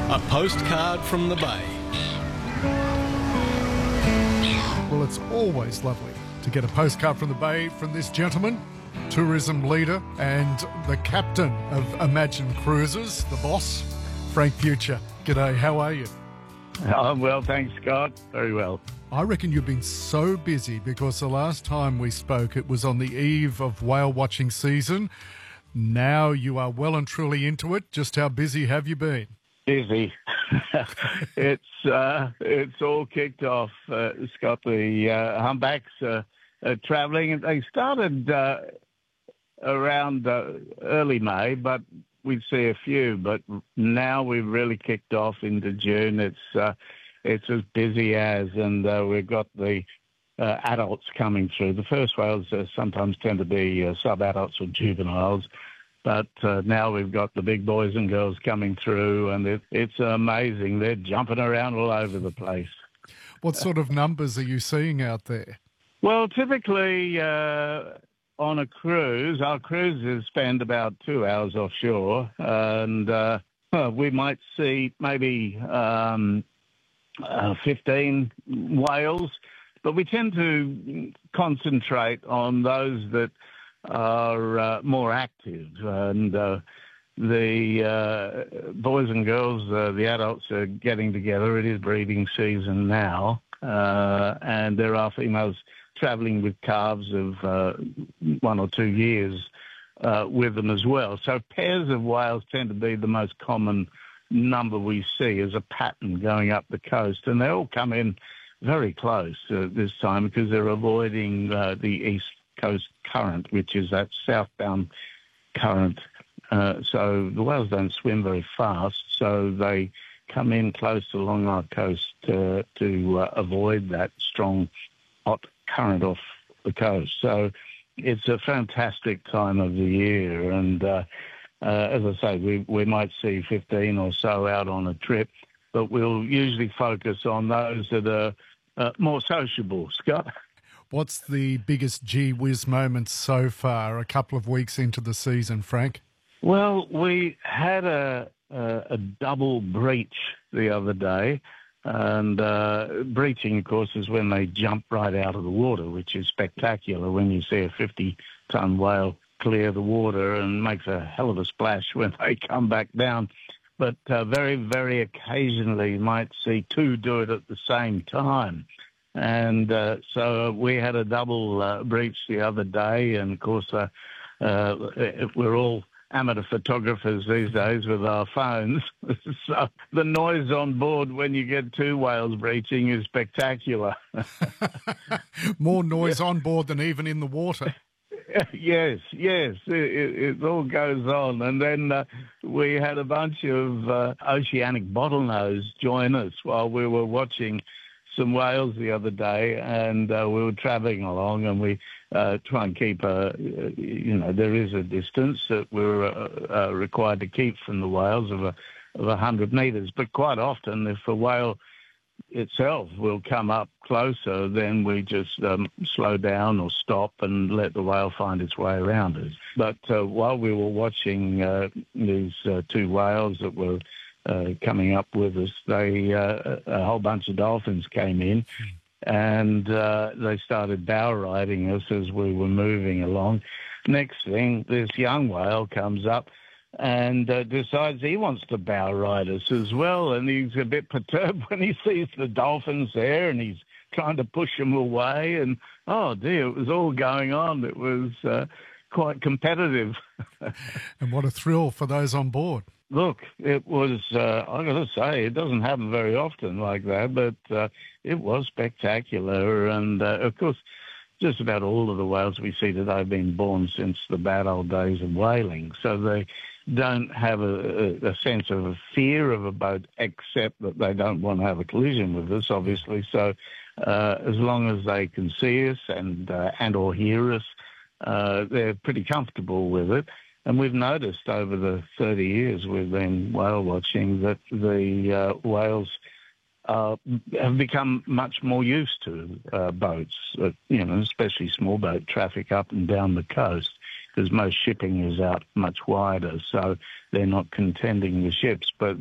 A postcard from the bay. Well, it's always lovely to get a postcard from the bay from this gentleman, tourism leader and the captain of Imagine Cruises, the boss, Frank Future. G'day, how are you? I'm well, thanks, Scott. Very well. I reckon you've been so busy because the last time we spoke, it was on the eve of whale watching season. Now you are well and truly into it. Just how busy have you been? Busy. It's all kicked off, Scott. The humpbacks are travelling. They started around early May, but we'd see a few. But now we've really kicked off into June. It's as busy as, and we've got the adults coming through. The first whales sometimes tend to be sub-adults or juveniles. But now we've got the big boys and girls coming through, and it's amazing. They're jumping around all over the place. What sort of numbers are you seeing out there? Well, typically on a cruise, our cruises spend about 2 hours offshore, and we might see maybe 15 whales, but we tend to concentrate on those that are more active, and the boys and girls, the adults are getting together. It is breeding season now, and there are females travelling with calves of 1 or 2 years with them as well. So pairs of whales tend to be the most common number we see as a pattern going up the coast, and they all come in very close this time because they're avoiding the east coast current, which is that southbound current. So the whales don't swim very fast, so they come in close along our coast to avoid that strong, hot current off the coast. So it's a fantastic time of the year, and as I say, we might see 15 or so out on a trip, but we'll usually focus on those that are more sociable, Scott. What's the biggest gee whiz moment so far, a couple of weeks into the season, Frank? Well, we had a double breach the other day, and breaching, of course, is when they jump right out of the water, which is spectacular when you see a 50-ton whale clear the water and makes a hell of a splash when they come back down. But very, very occasionally you might see two do it at the same time. And so we had a double breach the other day, and of course we're all amateur photographers these days with our phones. So the noise on board when you get two whales breaching is spectacular. More noise on board than even in the water. Yes, it all goes on. And then we had a bunch of oceanic bottlenose join us while we were watching some whales the other day, and we were travelling along, and we try and keep there is a distance that we're required to keep from the whales of 100 metres. But quite often, if a whale itself will come up closer, then we just slow down or stop and let the whale find its way around us. But while we were watching these two whales that were coming up with us, a whole bunch of dolphins came in, and they started bow riding us as we were moving along. Next thing, this young whale comes up and decides he wants to bow ride us as well, and he's a bit perturbed when he sees the dolphins there, and he's trying to push them away, and oh dear, it was all going on. It was quite competitive. And what a thrill for those on board. Look, it was, I've got to say, it doesn't happen very often like that, but it was spectacular. And, of course, just about all of the whales we see today have been born since the bad old days of whaling. So they don't have a sense of a fear of a boat, except that they don't want to have a collision with us, obviously. So as long as they can see us and or hear us, they're pretty comfortable with it. And we've noticed over the 30 years we've been whale watching that the whales have become much more used to boats, especially small boat traffic up and down the coast, because most shipping is out much wider, so they're not contending with ships. But